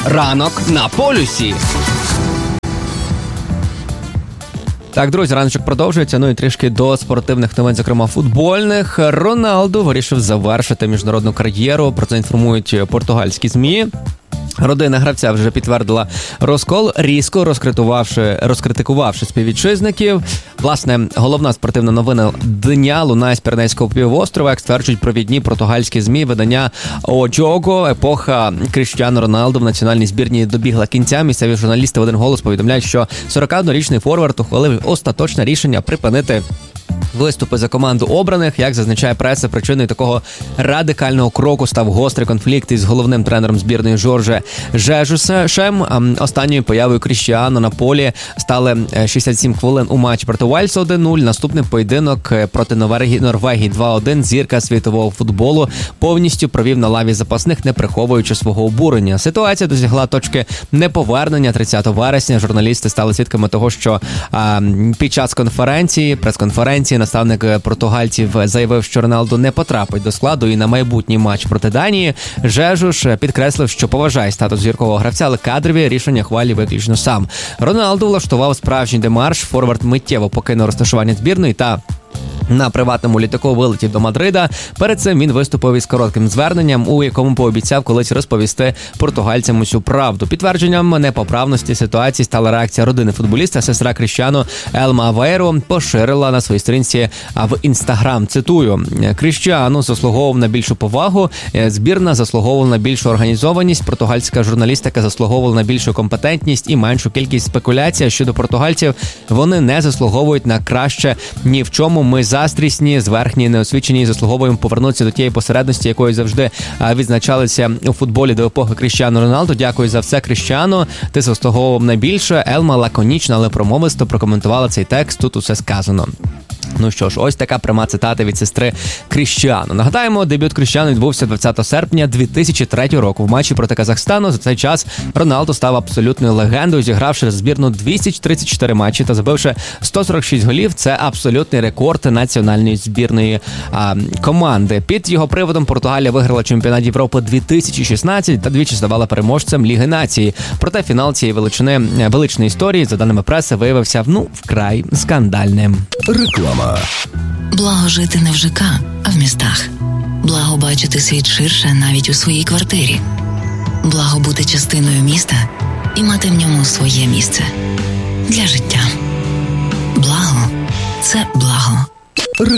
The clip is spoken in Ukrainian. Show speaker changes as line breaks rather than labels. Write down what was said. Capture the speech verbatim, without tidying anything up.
Ранок на полюсі. Так, друзі, раночок продовжується, ну і трішки до спортивних новин, зокрема футбольних. Роналду вирішив завершити міжнародну кар'єру, про це інформують португальські ЗМІ. Родина гравця вже підтвердила розкол, різко розкритикувавши, розкритикувавши співвітчизників. Власне, головна спортивна новина дня лунає з Піренейського півострова, як стверджують провідні португальські ЗМІ. Видання «О Джого», епоха Кріштіану Роналду в національній збірні добігла кінця. Місцеві журналісти в один голос повідомляють, що сорокаоднорічний форвард ухвалив остаточне рішення припинити виступи за команду обраних. Як зазначає преса, причиною такого радикального кроку став гострий конфлікт із головним тренером збірної Жорже Жежусом. Останньою появою Кріштіану на полі стали шістдесят сім хвилин у матчі проти Уельсу один нуль. Наступний поєдинок проти Норвегії два один. Зірка світового футболу повністю провів на лаві запасних, не приховуючи свого обурення. Ситуація досягла точки неповернення тридцятого вересня. Журналісти стали свідками того, що а, під час конференції, прес-конференції, наставник португальців заявив, що Роналду не потрапить до складу і на майбутній матч проти Данії. Жежуш підкреслив, що поважає статус зіркового гравця, але кадрові рішення хвалі виключно сам. Роналду влаштував справжній демарш. Форвард миттєво покинув розташування збірної та на приватному літаку вилетів до Мадрида. Перед цим він виступив із коротким зверненням, у якому пообіцяв колись розповісти португальцям усю правду. Підтвердженням непоправності ситуації стала реакція родини футболіста. Сестра Кріштіану Елма Авейро поширила на своїй сторінці в Інстаграм. Цитую: «Кріштіану заслуговував на більшу повагу, збірна заслуговувала на більшу організованість, португальська журналістика заслуговувала на більшу компетентність і меншу кількість спекуляцій щодо португальців. Вони не заслуговують на краще ні в чому. Ми застрісні, зверхні, неосвічені і заслуговуємо повернутися до тієї посередності, якою завжди відзначалися у футболі до епохи Кріштіану Роналду. Дякую за все, Кріштіану. Ти заслуговував найбільше». Елма лаконічно, але промовисто прокоментувала цей текст. Тут усе сказано. Ну що ж, ось така пряма цитата від сестри Кріштіану. Нагадаємо, дебют Кріштіану відбувся двадцятого серпня дві тисячі третього року в матчі проти Казахстану. За цей час Роналду став абсолютною легендою, зігравши збірну двісті тридцять чотири матчі та забивши сто сорок шість голів. Це абсолютний рекорд національної збірної а, команди. Під його приводом Португалія виграла чемпіонат Європи дві тисячі шістнадцять та двічі ставала переможцем Ліги Націй. Проте фінал цієї величини, величної історії, за даними преси, виявився, ну, вкрай скандальним.
Реклама.
Благо жити не в ЖК, а в містах. Благо бачити світ ширше навіть у своїй квартирі. Благо бути частиною міста і мати в ньому своє місце для життя. Благо – це благо.